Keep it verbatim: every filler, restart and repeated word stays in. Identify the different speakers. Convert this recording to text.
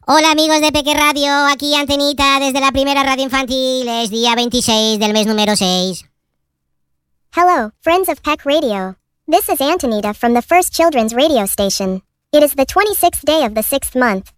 Speaker 1: Hola amigos de Peque Radio, aquí Antenita desde la primera radio infantil, es día veintiséis del mes número seis.
Speaker 2: Hello, friends of Peck Radio. This is Antonita from the first children's radio station. It is the twenty-sixth day of the sixth month,